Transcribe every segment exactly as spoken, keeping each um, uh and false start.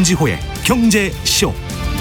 김지호의 경제쇼.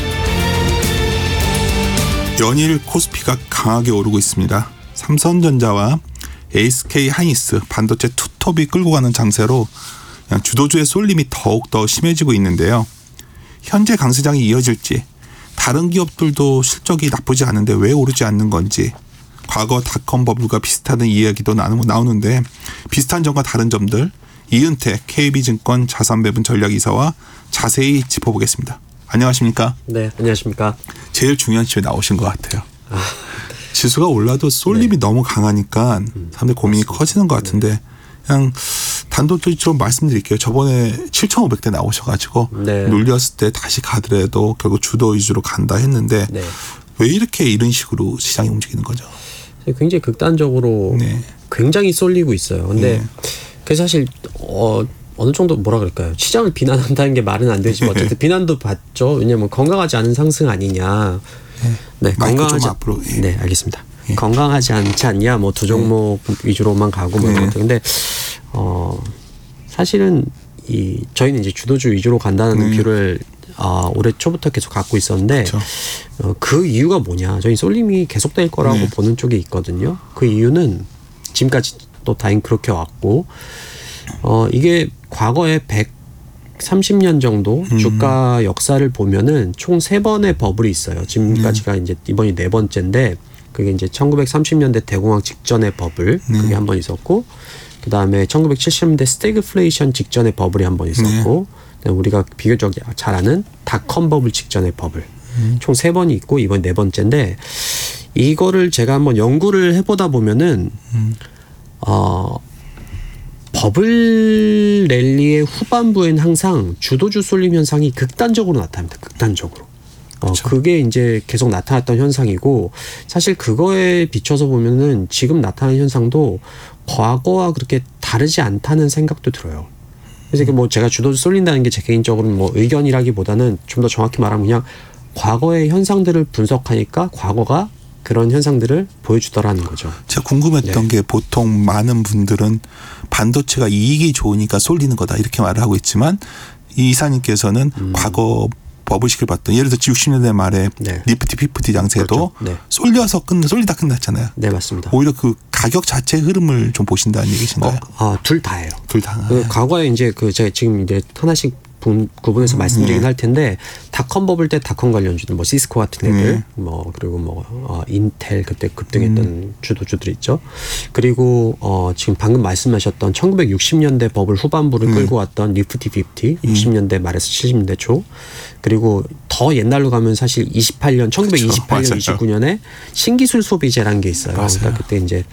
연일 코스피가 강하게 오르고 있습니다. 삼성전자와 에스케이하이닉스 반도체 투톱이 끌고 가는 장세로 주도주의 쏠림이 더욱더 심해지고 있는데요. 현재 강세장이 이어질지, 다른 기업들도 실적이 나쁘지 않은데 왜 오르지 않는 건지, 과거 닷컴 버블과 비슷하다는 이야기도 나오는데 비슷한 점과 다른 점들 이은택 케이비증권 자산배분 전략이사와 자세히 짚어보겠습니다. 안녕하십니까? 네, 안녕하십니까? 제일 중요한 시점에 나오신 것 같아요. 아, 지수가 올라도 쏠림이 네. 너무 강하니까 사람들 고민이 맞습니다. 커지는 것 같은데 네. 그냥 단도직입적으로 말씀드릴게요. 저번에 칠천오백 대 나오셔가지고 네. 눌렸을 때 다시 가더라도 결국 주도 위주로 간다 했는데 네. 왜 이렇게 이런 식으로 시장이 움직이는 거죠? 굉장히 극단적으로 네. 굉장히 쏠리고 있어요. 근데 네. 그래서 사실 어, 어느 정도 뭐라 그럴까요? 시장을 비난한다는 게 말은 안 되지만 어쨌든 비난도 받죠. 왜냐하면 건강하지 않은 상승 아니냐. 네, 네 건강하지 앞으로. 예. 네, 알겠습니다. 예. 건강하지 않지 않냐. 뭐 두 종목 네. 위주로만 가고 뭐 이런 네. 것들. 근데 어 사실은 이 저희는 이제 주도주 위주로 간다는 네. 뷰를 어, 올해 초부터 계속 갖고 있었는데 어, 그 이유가 뭐냐? 저희 쏠림이 계속될 거라고 네. 보는 쪽이 있거든요. 그 이유는 지금까지 또 다행 그렇게 왔고 어 이게 과거에 백삼십 년 정도 음. 주가 역사를 보면은 총 세 번의 버블이 있어요. 지금까지가 네. 이제 이번이 네 번째인데 그게 이제 천구백삼십 년대 대공황 직전의 버블 네. 그게 한 번 있었고 그 다음에 천구백칠십 년대 스태그플레이션 직전의 버블이 한 번 있었고 네. 우리가 비교적 잘 아는 닷컴 버블 직전의 버블 음. 총 세 번이 있고 이번 네 번째인데 이거를 제가 한번 연구를 해보다 보면은 음. 어. 버블 랠리의 후반부에는 항상 주도주 쏠림 현상이 극단적으로 나타납니다. 극단적으로. 어, 그게 이제 계속 나타났던 현상이고 사실 그거에 비춰서 보면은 지금 나타나는 현상도 과거와 그렇게 다르지 않다는 생각도 들어요. 그래서 뭐 제가 주도주 쏠린다는 게 제 개인적으로는 뭐 의견이라기보다는 좀 더 정확히 말하면 그냥 과거의 현상들을 분석하니까 과거가 그런 현상들을 보여주더라는 거죠. 제가 궁금했던 네. 게 보통 많은 분들은 반도체가 이익이 좋으니까 쏠리는 거다 이렇게 말을 하고 있지만 이 이사님께서는 음. 과거 버블 시기를 봤던 예를 들어 육십 년대 말에 네. 니프티 피프티 장세도 그렇죠. 네. 쏠려서 끝 쏠리다 끝났잖아요. 네 맞습니다. 오히려 그 가격 자체의 흐름을 좀 보신다는 얘기신가요? 어, 어, 둘 다예요. 둘 다. 그 과거에 이제 그 제가 지금 이제 하나씩 구분해서 말씀드리긴 네. 할 텐데 닷컴 버블 때 닷컴 관련주들 뭐 시스코 같은 애들 네. 뭐 그리고 뭐 어, 인텔 그때 급등했던 음. 주도주들 있죠. 그리고 어, 지금 방금 말씀하셨던 천구백육십 년대 버블 후반부를 음. 끌고 왔던 니프티 피프티 음. 육십 년대 말에서 칠십 년대 초 그리고 더 옛날로 가면 사실 이십팔 년 천구백이십팔 년 이십구 년에 신기술 소비재라는 게 있어요. 맞아요. 그러니까 그때 이제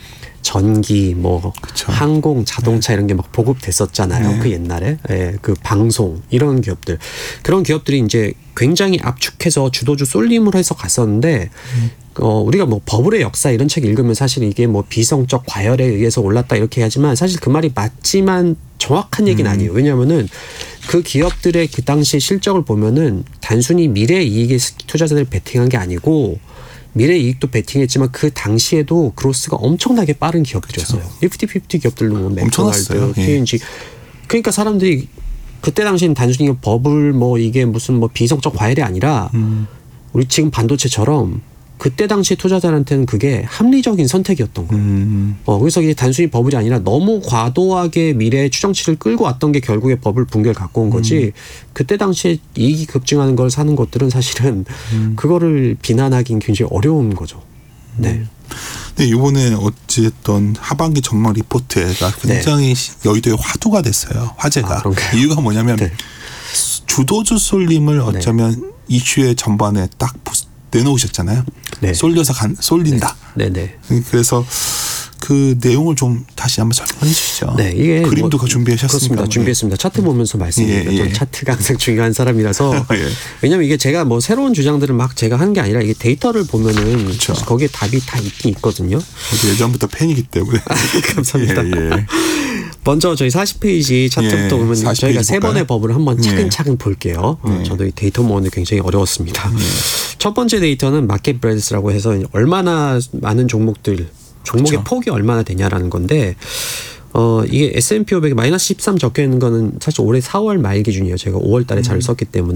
전기, 뭐 그쵸. 항공, 자동차 네. 이런 게 막 보급됐었잖아요. 네. 그 옛날에 예, 그 방송 이런 기업들 그런 기업들이 이제 굉장히 압축해서 주도주 쏠림을 해서 갔었는데 음. 어, 우리가 뭐 버블의 역사 이런 책 읽으면 사실 이게 뭐 비성적 과열에 의해서 올랐다 이렇게 하지만 사실 그 말이 맞지만 정확한 얘기는 음. 아니에요. 왜냐하면은 그 기업들의 그 당시 실적을 보면은 단순히 미래 이익에 투자자들이 베팅한 게 아니고. 미래 이익도 베팅했지만 그 당시에도 그로스가 엄청나게 빠른 기업들이었어요. 니프티 피프티 기업들도 뭐 맥도날드, 피앤지. 예. 그러니까 사람들이 그때 당시에는 단순히 버블 뭐 이게 무슨 뭐 비성적 과열이 아니라 음. 우리 지금 반도체처럼 그때 당시 투자자한테는 그게 합리적인 선택이었던 거예요. 음. 어, 그래서 이게 단순히 버블이 아니라 너무 과도하게 미래의 추정치를 끌고 왔던 게 결국에 버블 붕괴를 갖고 온 거지. 음. 그때 당시에 이익이 급증하는 걸 사는 것들은 사실은 음. 그거를 비난하기는 굉장히 어려운 거죠. 네. 네, 이번에 어찌됐든 하반기 전망 리포트가 굉장히 네. 여의도에 화두가 됐어요. 화제가. 아, 이유가 뭐냐면 네. 주도주 쏠림을 어쩌면 네. 이슈의 전반에 딱 내놓으셨잖아요. 네. 쏠려서 간, 쏠린다. 네. 네. 네. 그래서 그 내용을 좀 다시 한번 설명해 주시죠. 네, 이게 그림도 뭐, 준비하셨습니다. 그렇습니다. 준비했습니다. 차트 보면서 말씀드립니다. 예, 예. 차트가 항상 중요한 사람이라서. 예. 왜냐하면 이게 제가 뭐 새로운 주장들을 막 제가 하는 게 아니라 이게 데이터를 보면은 그렇죠. 거기에 답이 다 있긴 있거든요. 예전부터 팬이기 때문에. 감사합니다. 예, 예. 먼저 저희 사십 페이지 차트부터 예, 보면 사십 저희가 페이지 세 번의 버블을 한번 차근차근 예. 볼게요. 예. 어, 저도 이 데이터 모으는 게 굉장히 어려웠습니다. 예. 첫 번째 데이터는 마켓 브레드스라고 해서 얼마나 많은 종목들 종목의 그렇죠. 폭이 얼마나 되냐라는 건데 어 이게 에스 앤 피 오백에 마이너스 십삼 적혀 있는 거는 사실 올해 사월 말 기준이에요. 제가 오월 달에 자료를 썼기 때문에